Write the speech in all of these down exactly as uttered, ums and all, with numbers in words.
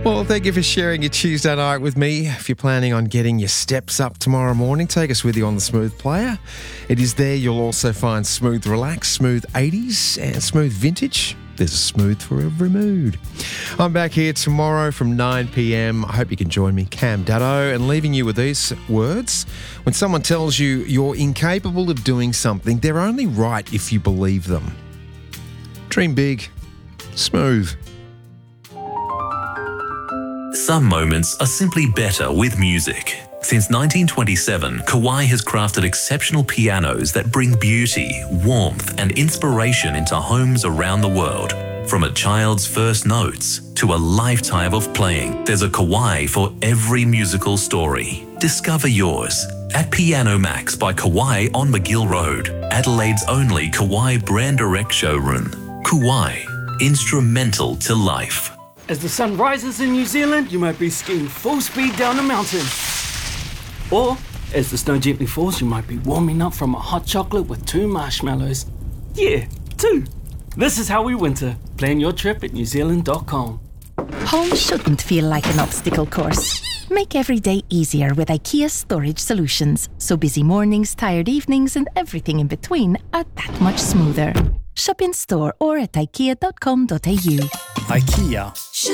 Well, thank you for sharing your Tuesday night with me. If you're planning on getting your steps up tomorrow morning, take us with you on the Smooth Player. It is there you'll also find Smooth Relax, Smooth eighties and Smooth Vintage. There's a smooth for every mood. I'm back here tomorrow from nine p.m. I hope you can join me, Cam Dutto, and leaving you with these words. When someone tells you you're incapable of doing something, they're only right if you believe them. Dream big. Smooth. Some moments are simply better with music. Since nineteen twenty-seven, Kawai has crafted exceptional pianos that bring beauty, warmth, and inspiration into homes around the world. From a child's first notes to a lifetime of playing, there's a Kawai for every musical story. Discover yours at Piano Max by Kawai on McGill Road, Adelaide's only Kawai brand direct showroom. Kawai, instrumental to life. As the sun rises in New Zealand, you might be skiing full speed down a mountain. Or, as the snow gently falls, you might be warming up from a hot chocolate with two marshmallows. Yeah, two. This is how we winter. Plan your trip at new zealand dot com. Home shouldn't feel like an obstacle course. Make every day easier with IKEA storage solutions, so busy mornings, tired evenings, and everything in between are that much smoother. Shop in store or at ikea dot com dot a u. IKEA.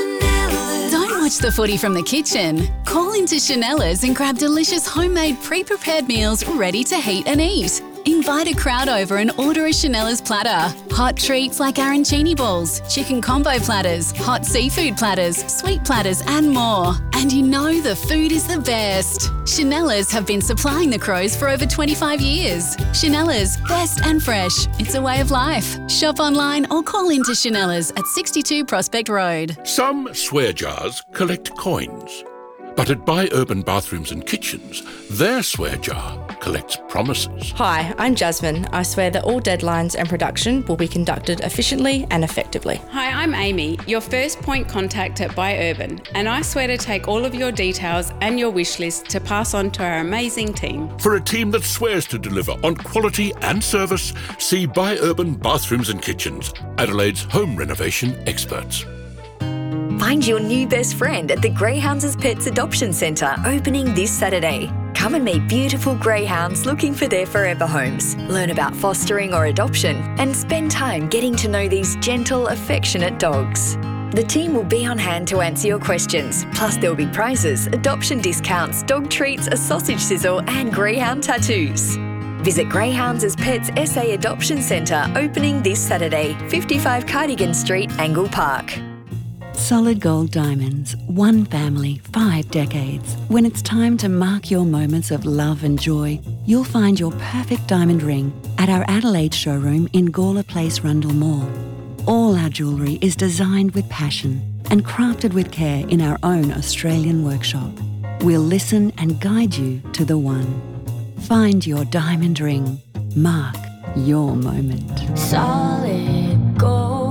Don't watch the footy from the kitchen. Call into Chanella's and grab delicious homemade pre-prepared meals ready to heat and eat. Invite a crowd over and order a Chanella's platter. Hot treats like arancini balls, chicken combo platters, hot seafood platters, sweet platters and more. And you know the food is the best. Chanella's have been supplying the Crows for over twenty-five years. Chanella's, best and fresh. It's a way of life. Shop online or call into Chanella's at sixty-two Prospect Road. Some swear jars collect coins. But at Buy Urban Bathrooms and Kitchens, their swear jar collects promises. Hi, I'm Jasmine. I swear that all deadlines and production will be conducted efficiently and effectively. Hi, I'm Amy, your first point contact at Buy Urban, and I swear to take all of your details and your wish list to pass on to our amazing team. For a team that swears to deliver on quality and service, see Buy Urban Bathrooms and Kitchens, Adelaide's home renovation experts. Find your new best friend at the Greyhounds Pets Adoption Centre, opening this Saturday. Come and meet beautiful greyhounds looking for their forever homes. Learn about fostering or adoption and spend time getting to know these gentle, affectionate dogs. The team will be on hand to answer your questions. Plus there'll be prizes, adoption discounts, dog treats, a sausage sizzle and greyhound tattoos. Visit Greyhounds Pets S A Adoption Centre, opening this Saturday, fifty-five Cardigan Street, Angle Park. Solid Gold Diamonds, one family, five decades. When it's time to mark your moments of love and joy, you'll find your perfect diamond ring at our Adelaide showroom in Gawler Place, Rundle Mall. All our jewellery is designed with passion and crafted with care in our own Australian workshop. We'll listen and guide you to the one. Find your diamond ring. Mark your moment. Solid Gold.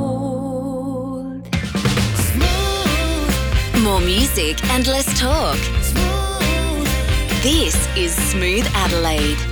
More music and less talk. Smooth. This is Smooth Adelaide.